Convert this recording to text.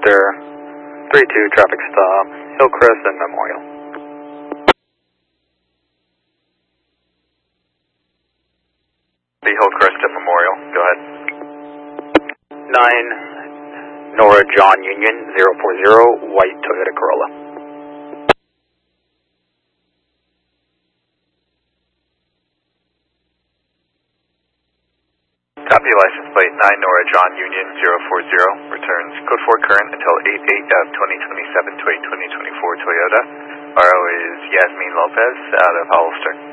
Center, 32 traffic stop, Hillcrest and Memorial. The Hillcrest and Memorial, go ahead. 9 Nora John Union, 040, white Toyota Corolla. Copy, license plate 9 Nora John Union 040, returns code 4 current until 8/8 of 2027 to 8/2024 Toyota. RO is Yasmin Lopez out of Hollister.